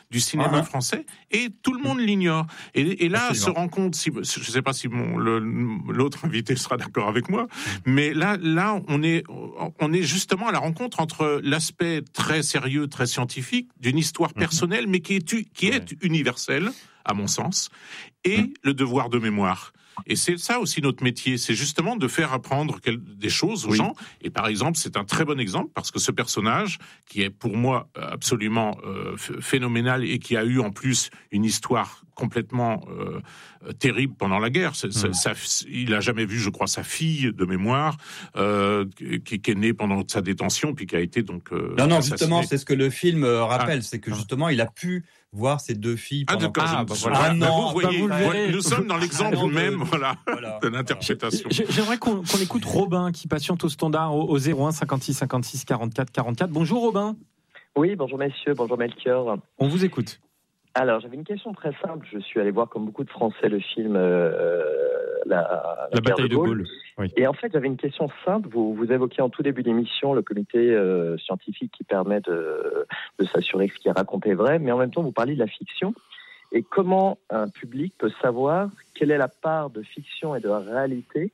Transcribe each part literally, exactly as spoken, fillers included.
du cinéma uh-huh. français, et tout le monde l'ignore. Et, et là, Absolument. se rend compte, si, je ne sais pas si mon, le, l'autre invité sera d'accord avec moi, mais là, là, on est, on est justement à la rencontre entre l'aspect très sérieux, très scientifique d'une histoire personnelle, mais qui est, qui est ouais. universelle, à mon sens, et mmh. le devoir de mémoire. Et c'est ça aussi notre métier, c'est justement de faire apprendre des choses aux oui. gens. Et par exemple, c'est un très bon exemple parce que ce personnage, qui est pour moi absolument euh, phénoménal et qui a eu en plus une histoire complètement euh, terrible pendant la guerre. C'est, c'est, mmh. ça, il a jamais vu, je crois, sa fille de mémoire, euh, qui, qui est née pendant sa détention, puis qui a été donc euh, non, non, assassinée. Justement, c'est ce que le film rappelle, ah. c'est que justement, il a pu voir ses deux filles pendant ah, ah, bah, voilà. ah non, vous voyez, vous voilà, nous sommes dans l'exemple ah, même, de, voilà, voilà, de l'interprétation. Voilà. J'aimerais qu'on, qu'on écoute Robin qui patiente au standard au, au zéro un cinquante-six cinquante-six quarante-quatre quarante-quatre. Bonjour Robin. Oui, bonjour messieurs, bonjour Melchior. On vous écoute. Alors, j'avais une question très simple. Je suis allé voir, comme beaucoup de Français, le film euh, La, la, la bataille de Gaulle. De Gaulle. Oui. Et en fait, j'avais une question simple. Vous, vous évoquiez en tout début d'émission le comité euh, scientifique qui permet de, de s'assurer que ce qui est raconté est vrai, mais en même temps, vous parliez de la fiction. Et comment un public peut savoir quelle est la part de fiction et de réalité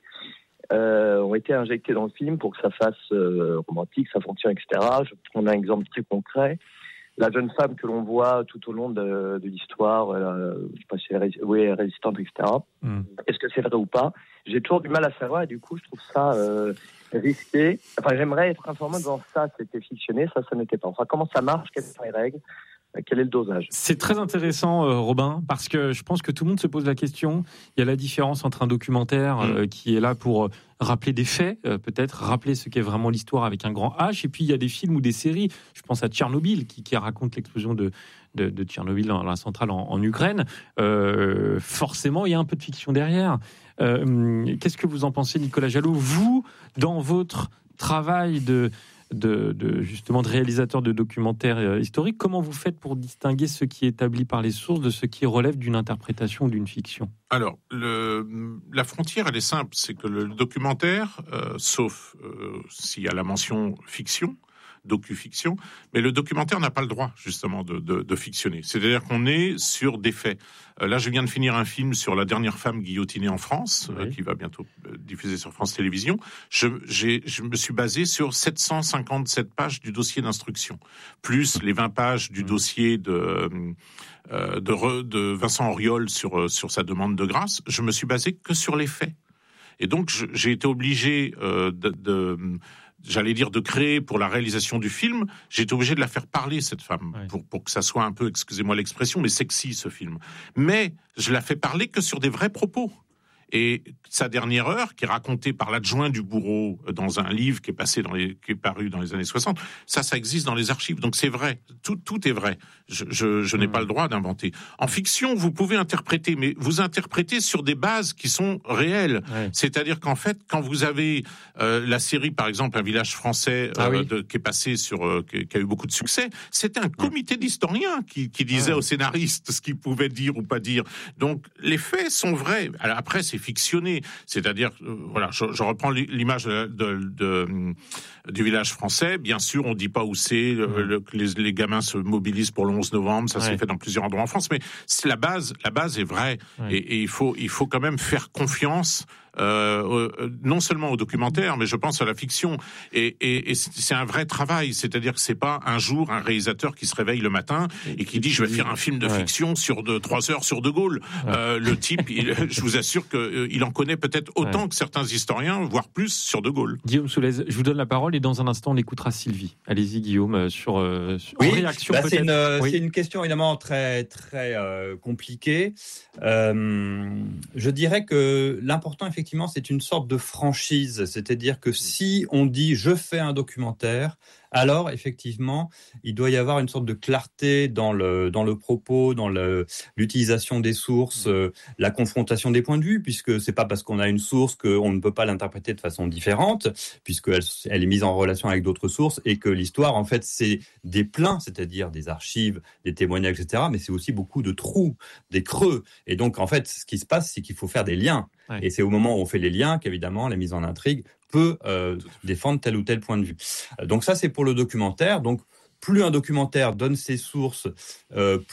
euh, ont été injectées dans le film pour que ça fasse euh, romantique, ça fonctionne, et cetera. Je prends un exemple très concret. La jeune femme que l'on voit tout au long de, de l'histoire, euh, je sais pas si elle est, oui, résistante, et cetera. Mm. Est-ce que c'est vrai ou pas ? J'ai toujours du mal à savoir et du coup, je trouve ça euh, risqué. Enfin, j'aimerais être informé dans ça, c'était fictionné, ça, ça n'était pas. Enfin, comment ça marche ? Quelles sont les règles ? Quel est le dosage ? C'est très intéressant, euh, Robin, parce que je pense que tout le monde se pose la question. Il y a la différence entre un documentaire euh, qui est là pour rappeler des faits, euh, peut-être rappeler ce qu'est vraiment l'histoire avec un grand H, et puis il y a des films ou des séries. Je pense à Tchernobyl, qui, qui raconte l'explosion de, de, de Tchernobyl dans la centrale en, en Ukraine. Euh, forcément, il y a un peu de fiction derrière. Euh, qu'est-ce que vous en pensez, Nicolas Jalot ? Vous, dans votre travail de... De, de justement de réalisateur de documentaires euh, historiques, comment vous faites pour distinguer ce qui est établi par les sources de ce qui relève d'une interprétation ou d'une fiction ? Alors, le, la frontière, elle est simple, c'est que le documentaire, euh, sauf euh, s'il y a la mention fiction, docu-fiction, mais le documentaire n'a pas le droit, justement, de, de, de fictionner. C'est-à-dire qu'on est sur des faits. Euh, là, je viens de finir un film sur la dernière femme guillotinée en France, oui. euh, qui va bientôt euh, diffuser sur France Télévisions. Je, j'ai, je me suis basé sur sept cent cinquante-sept pages du dossier d'instruction, plus les vingt pages du dossier de, euh, de, re, de Vincent Auriol sur, sur sa demande de grâce. Je me suis basé que sur les faits. Et donc, je, j'ai été obligé euh, de... de j'allais dire de créer pour la réalisation du film, j'ai été obligé de la faire parler, cette femme, ouais. pour, pour que ça soit un peu, excusez-moi l'expression, mais sexy, ce film. Mais je la fais parler que sur des vrais propos. Et sa dernière heure, qui est racontée par l'adjoint du bourreau dans un livre qui est passé dans les, qui est paru dans les années soixante, ça, ça existe dans les archives. Donc c'est vrai, tout, tout est vrai. Je, je, je n'ai mmh. pas le droit d'inventer. En fiction, vous pouvez interpréter, mais vous interprétez sur des bases qui sont réelles. Ouais. C'est-à-dire qu'en fait, quand vous avez euh, la série, par exemple, Un village français, euh, ah oui. de, qui est passé sur, euh, qui, qui a eu beaucoup de succès, c'était un comité d'historiens qui, qui disait ouais. aux scénaristes ce qu'ils pouvaient dire ou pas dire. Donc les faits sont vrais. Alors après, c'est fictionné, c'est-à-dire, euh, voilà, je, je reprends l'image de, de, de, du village français. Bien sûr, on dit pas où c'est, le, ouais. le, les, les gamins se mobilisent pour le onze novembre, ça ouais. s'est fait dans plusieurs endroits en France, mais c'est la base, la base est vraie, ouais. et, et il faut, il faut quand même faire confiance. Euh, euh, non seulement au documentaire, mais je pense à la fiction. Et, et, et c'est un vrai travail. C'est-à-dire que c'est pas un jour un réalisateur qui se réveille le matin et qui dit je vais faire un film de ouais. fiction sur de trois heures sur De Gaulle. Ouais. Euh, le type, il, je vous assure que euh, il en connaît peut-être autant ouais. que certains historiens, voire plus sur De Gaulle. Guillaume Soulez, je vous donne la parole et dans un instant on écoutera Sylvie. Allez-y Guillaume sur, euh, sur oui, en réaction bah peut-être. C'est une, oui. c'est une question évidemment très très euh, compliquée. Euh, je dirais que l'important effectivement c'est une sorte de franchise, c'est-à-dire que si on dit je fais un documentaire, alors effectivement il doit y avoir une sorte de clarté dans le dans le propos, dans le, l'utilisation des sources, euh, la confrontation des points de vue, puisque c'est pas parce qu'on a une source qu'on ne peut pas l'interpréter de façon différente, puisqu'elle elle est mise en relation avec d'autres sources et que l'histoire en fait c'est des pleins, c'est-à-dire des archives, des témoignages, et cetera. Mais c'est aussi beaucoup de trous, des creux. Et donc en fait ce qui se passe c'est qu'il faut faire des liens. Ouais. Et c'est au moment où on fait les liens qu'évidemment la mise en intrigue peut euh, défendre tel ou tel point de vue. Donc ça, c'est pour le documentaire. Donc plus un documentaire donne ses sources, euh,